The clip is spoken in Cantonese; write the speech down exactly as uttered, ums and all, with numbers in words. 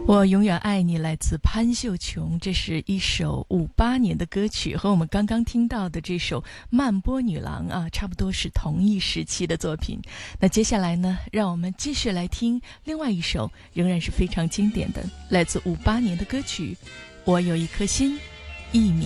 我永远爱你来自潘秀琼，这是一首五八年的歌曲，和我们刚刚听到的这首慢波女郎啊，差不多是同一时期的作品。那接下来呢，让我们继续来听另外一首仍然是非常经典的来自五八年的歌曲，我有一颗心，一米。